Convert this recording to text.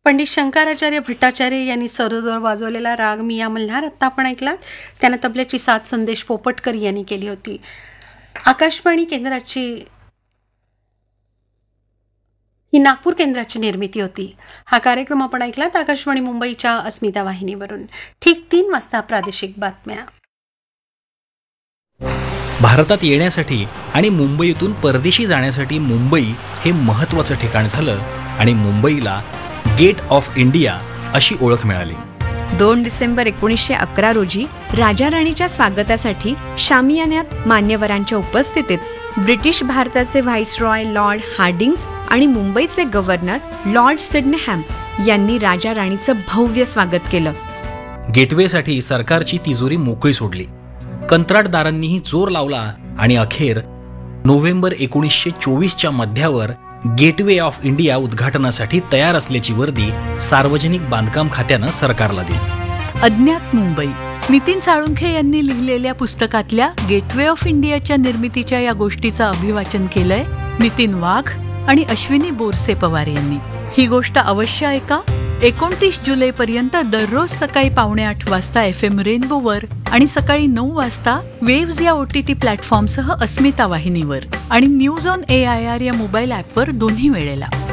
पंडित शंकराचार्य भट्टाचार्य यांनी सरोदर वाजवलेला राग मिया मल्हार आत्ता आपण ऐकलात. त्यानं तबल्याची साथ संदेश पोपटकर यांनी केली होती. आकाशवाणी केंद्राची ही नागपूर केंद्राची निर्मिती होती. हा कार्यक्रम आपण ऐकलात आकाशवाणी मुंबईच्या अस्मिता वाहिनीवरून. ठीक 3 वाजता प्रादेशिक बातम्या. भारतात येण्यासाठी आणि मुंबईतून परदेशी जाण्यासाठी मुंबई हे महत्त्वाचं ठिकाण झालं आणि मुंबईला गेट ऑफ इंडिया अशी ओळख मिळाली. 2 डिसेंबर 1911 रोजी राजा राणीच्या स्वागतासाठी शामियान्यात मान्यवरांच्या उपस्थितीत ब्रिटिश भारताचे व्हाईसरॉय लॉर्ड हार्डिंग्ज आणि मुंबईचे गव्हर्नर लॉर्ड सिडनेहॅम यांनी राजा राणीचं भव्य स्वागत केलं. गेटवेसाठी सरकारची तिजोरी मोकळी सोडली. कंत्राटदारांनीही जोर लावला आणि अखेर नोव्हेंबर 1924च्या मध्यावर गेटवे ऑफ इंडिया उद्घाटनासाठी तयार असल्याची वर्दी सार्वजनिक बांधकाम खात्यानं सरकारला दिली. अज्ञात मुंबई नितीन साळुंखे यांनी लिहिलेल्या पुस्तकातल्या गेटवे ऑफ इंडियाच्या निर्मितीच्या या गोष्टीचं अभिवाचन केलंय नितीन वाघ आणि अश्विनी बोरसे पवार यांनी. ही गोष्ट अवश्य ऐका. 29 जुलैपर्यंत दररोज सकाळी 7:45 वाजता FM रेनबोवर आणि सकाळी 9 वाजता वेव्ज या OTT प्लॅटफॉर्मसह अस्मिता वाहिनीवर आणि न्यूज ऑन AIR या मोबाईल ॲपवर दोन्ही वेळेला.